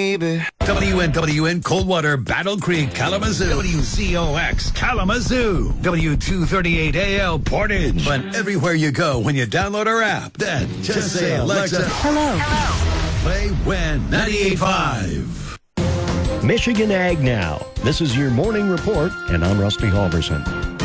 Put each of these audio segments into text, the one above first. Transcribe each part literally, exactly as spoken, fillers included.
baby. W N W N Coldwater, Battle Creek, Kalamazoo. W C O X, Kalamazoo. W two thirty-eight A L, Portage. But everywhere you go when you download our app, then just, just say, Alexa, hello. Hello. Play When ninety-eight point five. Michigan Ag Now. This is your morning report, and I'm Rusty Halverson.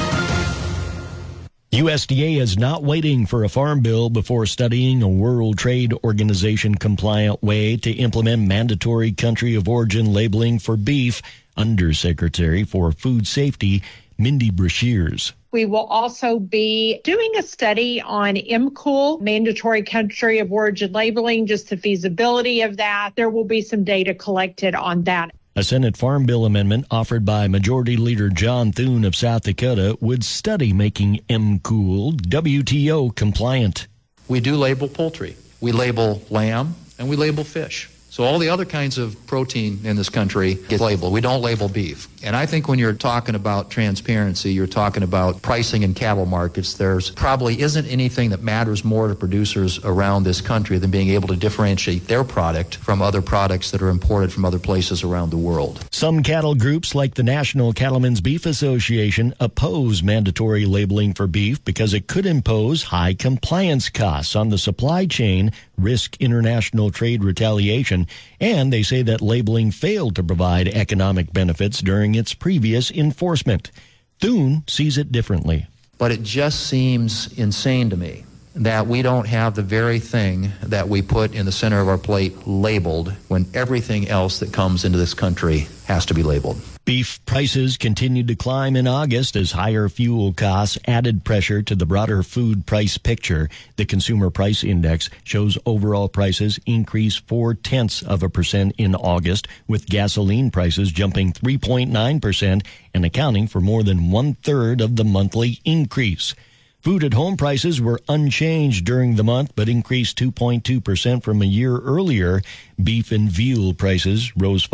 U S D A is not waiting for a farm bill before studying a World Trade Organization compliant way to implement mandatory country of origin labeling for beef. Undersecretary for Food Safety, Mindy Brashears. We will also be doing a study on M C O L, mandatory country of origin labeling, just the feasibility of that. There will be some data collected on that. A Senate Farm Bill amendment offered by Majority Leader John Thune of South Dakota would study making M C O L W T O compliant. We do label poultry. We label lamb, and we label fish. So all the other kinds of protein in this country get labeled. We don't label beef. And I think when you're talking about transparency, you're talking about pricing in cattle markets, there's probably isn't anything that matters more to producers around this country than being able to differentiate their product from other products that are imported from other places around the world. Some cattle groups like the National Cattlemen's Beef Association oppose mandatory labeling for beef because it could impose high compliance costs on the supply chain, risk international trade retaliation, and they say that labeling failed to provide economic benefits during its previous enforcement. Thune sees it differently. But it just seems insane to me that we don't have the very thing that we put in the center of our plate labeled when everything else that comes into this country has to be labeled. Beef prices continued to climb in August as higher fuel costs added pressure to the broader food price picture. The Consumer Price Index shows overall prices increase four-tenths of a percent in August, with gasoline prices jumping three point nine percent and accounting for more than one-third of the monthly increase. Food at home prices were unchanged during the month, but increased two point two percent from a year earlier. Beef and veal prices rose